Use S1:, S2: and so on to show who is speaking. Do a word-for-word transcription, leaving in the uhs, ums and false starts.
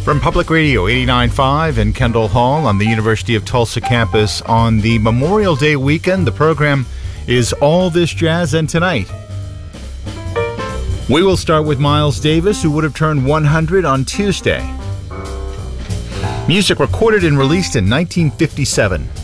S1: From Public Radio eighty-nine point five in Kendall Hall on the University of Tulsa campus on the Memorial Day weekend, the program is All This Jazz, and tonight we will start with Miles Davis, who would have turned one hundred on Tuesday. Music recorded and released in nineteen fifty-seven.